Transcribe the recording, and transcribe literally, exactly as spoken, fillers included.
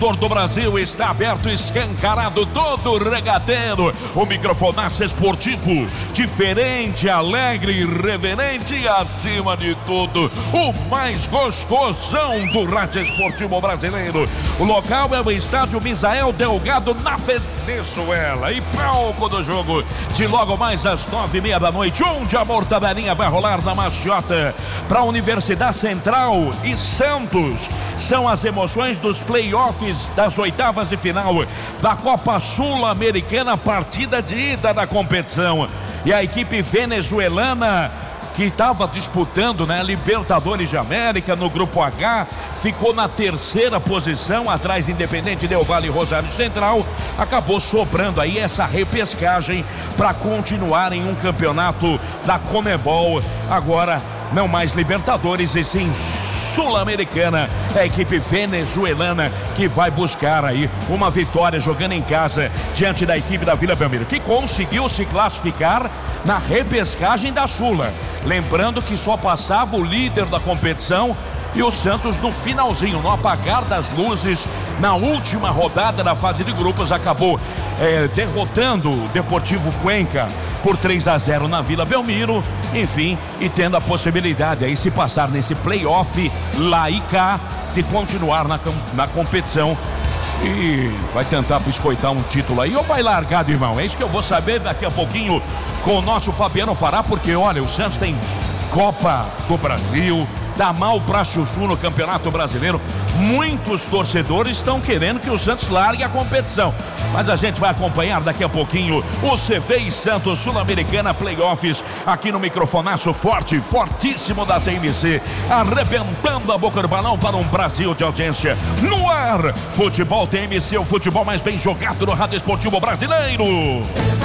do Brasil está aberto, escancarado, todo regateiro. O microfonaço esportivo, diferente, alegre, irreverente e, acima de tudo, o mais gostosão do rádio esportivo brasileiro. O local é o estádio Misael Delgado, na Venezuela. E palco do jogo de logo mais às nove e meia da noite, onde a mortadelinha vai rolar na maciota para a Universidade Central e Santos. São as emoções dos playoffs das oitavas de final da Copa Sul-Americana, partida de ida da competição. E a equipe venezuelana, que estava disputando, né, Libertadores de América no grupo H, ficou na terceira posição, atrás Independente Del Valle e Rosário Central, acabou sobrando aí essa repescagem para continuar em um campeonato da Conmebol, agora não mais Libertadores e sim Sul-Americana. É a equipe venezuelana que vai buscar aí uma vitória jogando em casa diante da equipe da Vila Belmiro, que conseguiu se classificar na repescagem da Sula. Lembrando que só passava o líder da competição e o Santos no finalzinho, no apagar das luzes, na última rodada da fase de grupos, acabou é, derrotando o Deportivo Cuenca por três a zero na Vila Belmiro, enfim, e tendo a possibilidade aí, se passar nesse playoff lá e cá, de continuar na, na competição. E vai tentar biscoitar um título aí, ou vai largado, irmão? É isso que eu vou saber daqui a pouquinho com o nosso Fabiano Fará, porque olha, o Santos tem Copa do Brasil, dá mal pra chuchu no Campeonato Brasileiro. Muitos torcedores estão querendo que o Santos largue a competição, mas a gente vai acompanhar daqui a pouquinho o C V e Santos Sul-Americana Playoffs aqui no microfonaço forte, fortíssimo da T M C, arrebentando a boca do balão para um Brasil de audiência. No ar, Futebol T M C, o futebol mais bem jogado no rádio esportivo brasileiro.